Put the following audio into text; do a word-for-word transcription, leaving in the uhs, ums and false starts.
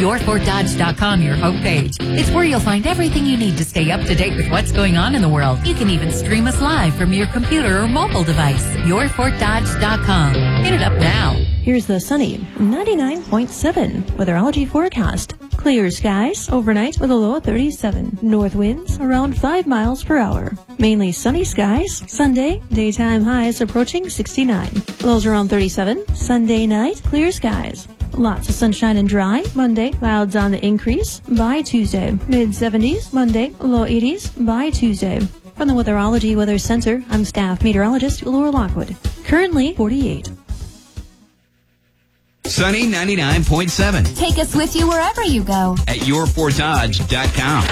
your fort dodge dot com, your homepage. It's where you'll find everything you need to stay up to date with what's going on in the world. You can even stream us live from your computer or mobile device. your fort dodge dot com. Hit it up now. Here's the sunny ninety-nine point seven weatherology forecast. Clear skies overnight with a low of thirty-seven. North winds around five miles per hour. Mainly sunny skies. Sunday, daytime highs approaching sixty-nine. Lows around thirty-seven. Sunday night, clear skies. Lots of sunshine and dry. Monday, clouds on the increase. By Tuesday, mid seventies. Monday, low eighties. By Tuesday. From the Weatherology Weather Center, I'm staff meteorologist Laura Lockwood. Currently forty-eight. Sunny ninety-nine point seven. Take us with you wherever you go at your fort dodge dot com.